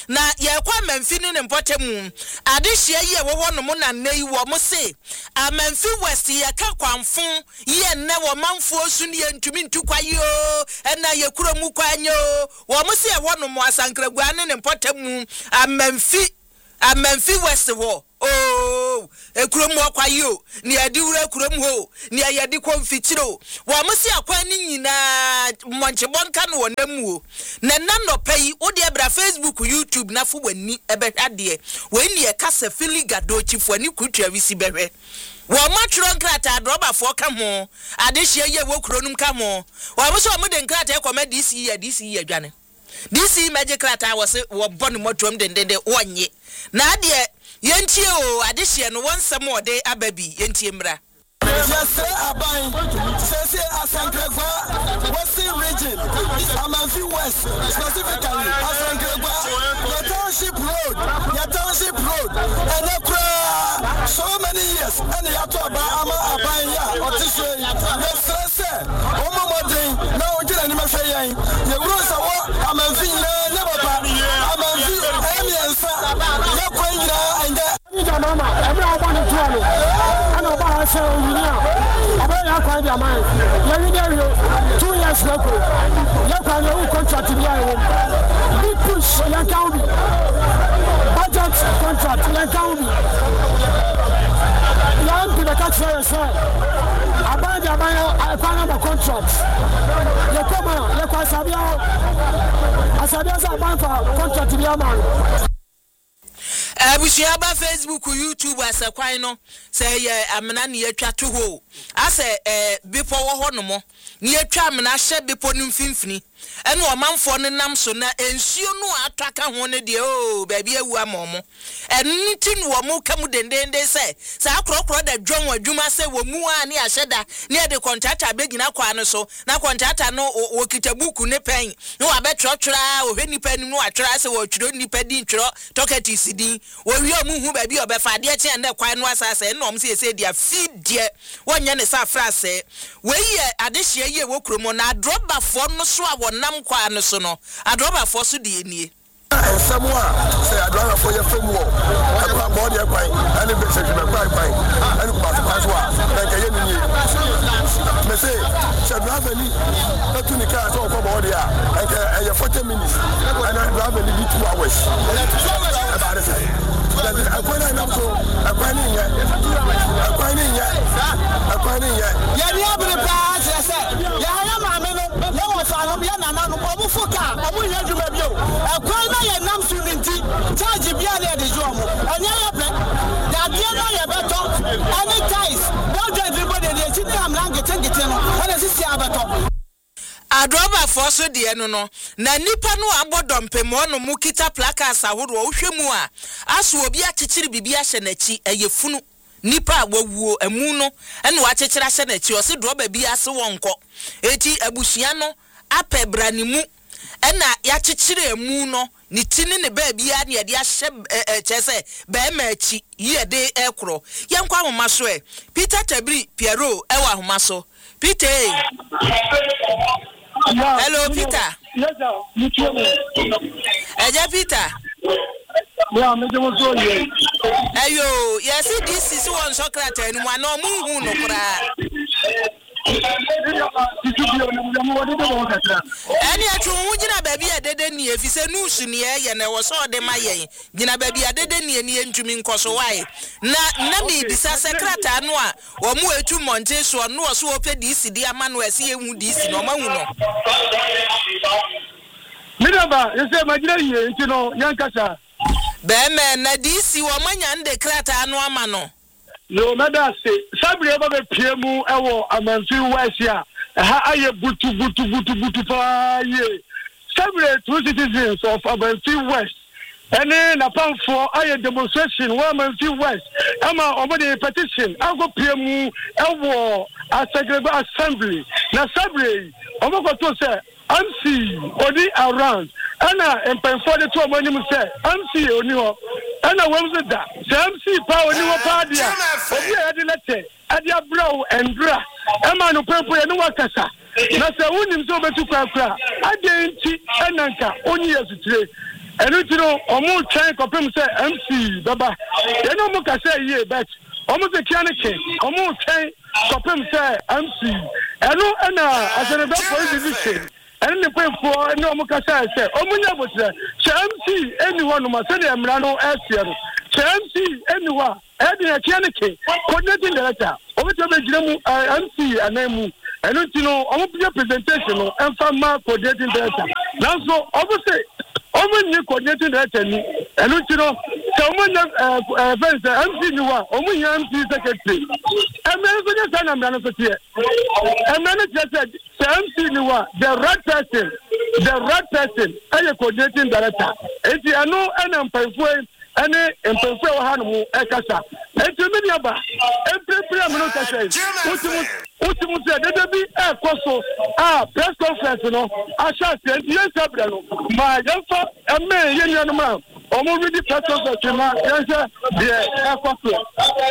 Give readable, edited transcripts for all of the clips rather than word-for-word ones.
na ye kwa Amemfi ne mpotemu adehye ye wo no mo na nei wo mo se Amemfi West ye ka kwanfo ye ne wo manfo osu ne ntumi ntukwayo na ye kuromu kwanyo wo mo se wo no mo asankragua ne mpotemu Amemfi West wo ekuromu akwayo ni adiwura ekuromu ho ni ayadi konfitiro wa musi akwa ni nyina monchebonka no wonamu na nanno pay wo de bra Facebook YouTube na fo wani ebehade we ni e kasa fili gadochi fo ani kutua wisi behwe wa matron krata droba fo ka ho adehye ye wo kuronum ka ho wa muso mo de krata e koma DC adwane DC magic krata wo bon motom dendende wonye na de yentie o adehye no wonsam ode ababi yentie mra. Yes, sir, Abai. Say Asankragua, Western region, Amemfi West, specifically Asankragua, your township road, and so many years, and the Atoba Ama Abaya, or this way. Yes, sir, Omoding, no one did any Mafia. The rules are what Amemfi never bad. Amemfi, Amy and Sir, everyone is doing I know about ourselves. About quite your mind. You 2 years ago, you can contract in the big push, you can budget contract, you can be the catch for yourself. About your mind, I found a contract. You come on, you can Sabia. As a bank for contract in your man. Bushaba Facebook YouTube as a kwino say amena ne atwa to ho ase bipo wo ho no mo ne atwa amena hye bipo no mfimfini ene o manfo ne nam so na ensuo no ataka ho ne de o baabi awu amomo enti no wo mo kamu dendende say sa akrokro da dwon adwuma say wo mu a ne ahyeda ne de contractor begina kwa no so na contractor no wo kitabuku ne pen no abetwotwra o hwe nipa nim no atwra say wo twro nipa din twro toketi sidin wo wi omuhu baabi obefa de tie na kwan no asase no om se dia fidie wonya ne sa frase we ye adehye ye wo kromo na droba fo no so a wonam kwa no so no adroba fo so de enie Samoa say adroba fo ye fam wo akwa body akwan ani be se be kwan ani ko ba so a na ka ye ni me say adroba ni to ni ka so ko body a e ye 40 minutes and adroba ni 2 hours about it akwana na so akwani nya ya ni abire pa se ya ya ma me no ya wo fa no ya na na no obu foka obu ya djuma bio akwana ya nam su nti charge bia na de jo mo anya ya ple ya bia na ya beto any ties no do everybody dey chiti am langete no wala sisi abeto adroba forso de no no na nipa no abodompemo no mu kita placards ahodo ohwemu a aso obi akekere bibia hye nachi ayefunu nipa awuo emu no ene wa kekere hye nachi o se droba bi ase wonko eti abusua no apebranimu ena ya kekere emu no ni tini ne ba bia ne de ahye chese ba ma achi ye de ekro yenkwa ahoma so Peter Tabri Piero ewa ahoma so Peter. Hello Peter. Yes sir. Eja Peter. Yeah, me just so here. Ayo, yes this is one Socrates and one no mu no kra. Ani atu wugina baabi adede ni efise news ni ye na wo so de mayen gina baabi adede ni ni entumi nkoso wai na mi bisa secretary no a wo mu etu monte so no wo so opedi sidi ama no ase ehu di si no mahu no Midaba yese magina ye nti no yankasa be me na di si wo manya nde krata no ama no no meda se sabre ba be piemu ewo Amemfi West ya ha aye butu pa ye sabre two citizens of Amemfi West ene na pamfo aye demonstration wa Amemfi West ama omode petition ago piemu ewo Asankragua assembly na sabre omokoto se MC odi around ana empenfo de to omonim se MC oni ho ana wemse da se MC pa oni ho pa dia obi e de lete ade abrow endra ema no pempo ye no wakasa na se wonim so betu kwakura ade nti enanka onyi yesutire enu ti no omo try kopem say MC baba ye no mo ka say ye bet omo se kianike omo try kopem say MC enu na asene be police division enu ne pefo enu omo ka say omo nya botre say MC eni ho no ma say de mra no asia no say MC eni ho e de kianike coordinating director omo to be gire mu MC anamu enu ti no omo be presentation no emfa ma coordinating director now so omo say omo ni coordinating director ni enu ti no so omo nya fence MC ni wa omo nya MC secretary emre so nya sana mra no so tie emre no tie say MC ni wa the right person aye coordinating director enti anu ena mpafo ene mpafo wa hanu ekasa enti me ni aba emprepre amno kasa Uti say de bi ekoso press conference no asha say yen sabra no ma yenfa emme yen no ma omo read the press conference ma yen say de ekoso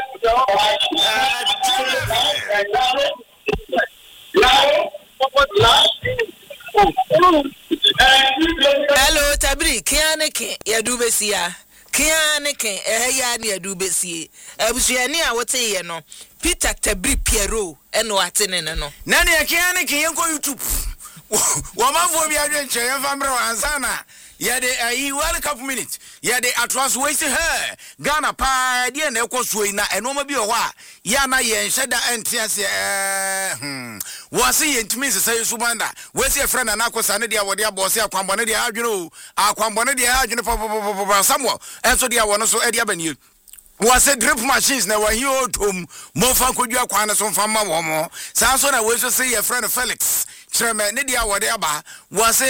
hello tabri kianeke yadubesia kianeke ya ni yadubesie abusuani a wote ye no Peter Tabri Piero eno atene no nani kianeke yenko YouTube wamafo bi adwenche yefamre wansana yade ayi World Cup minute yade atwas waste her Ghana pa de na ekoso na enoma bi ho a ya na ye nheda entiase wase yentimi sese subanda wase friend na akosa ne de wode abose akwambone de adwene akwambone de adwene papa Samuel enso de awono so e de abanie wase drip machines na wa hiyo tom mofa kodua kwane so mfama wo mo sa so na wase se ye friend Felix Treme ne de awode aba wase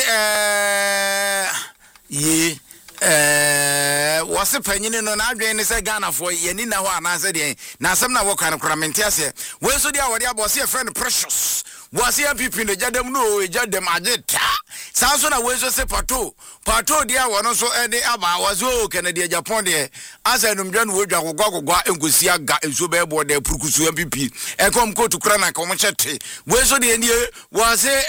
wase panyine no na adwen ne se Ghana fo yani na ho anase de na asem na wo kan kramente ase we so de awode aba wase friend Precious wase MPP no jadem no jadem ageta sa so na we so se pato de awono so e de aba wase o Kennedy Japan de asa numdwa no wodwa gogwa enkosi aga enso be bo de purukusu MPP e kom ko tukura na kom chete we so de nie wase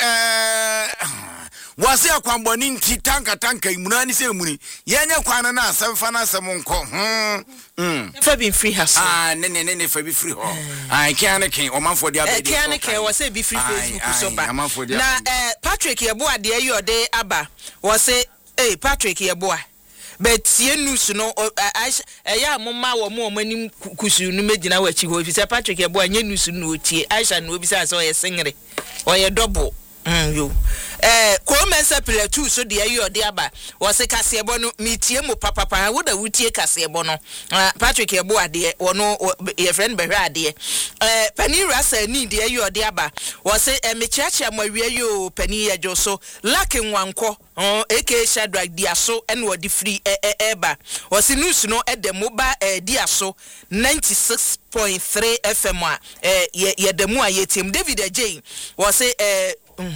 wase akwamboni nti tanka imunani se muni yenye kwana na asemfa na asem nko fa bi free house ne fa bi free ho kianeke omanfo dia be kianeke wase bi free Facebook so ba na Patrick Yeboah de ayode aba wase Patrick Yeboah but ye news no ya mama wo mo manim kusu no megina wachi ho fi se Patrick Yeboah nye news no tie Aisha no obi sa so ye singere o ye double yo Komensa Pilato so de ayode aba wase kasebo no mitie mo papa wo da wutie kasebo no Patrick Yeboah de wono ye friend behwe ade pani rasa ni de ayode aba wase mechiachi amawie yo pani yajo so lakin wanko aka Shadrack Diaso and what the free eba was in news no at the mobile Diaso 96.3 FM ye the mua ye team David J was a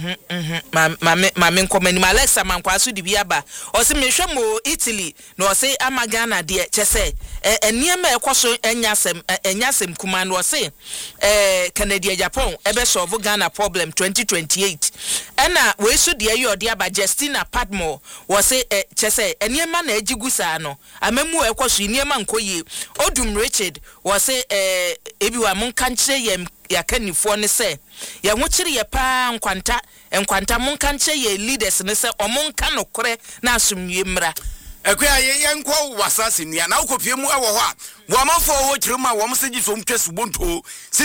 my comment Alexa Mankwasu di biaba or some mo Italy no say Amagana dear chese and near me kwaso enyasem command was say Canada Japan ebe solve Ghana problem 2028 and we should dear you dear by Justina Padmore was say chese and near man ejigusa no amemu ekwaso niema nkoye Odum Richard was say ebiwa mon kanche yem yakanifo ne se ya nwochiri ye pa nkwanta mon kanche ye leaders ne se omonka nokore na asumwie mra ekwa ye nkwo wasase nia na ukopie mu ewo ho a wo amafo wo kirima wo mseji so mtwe subonto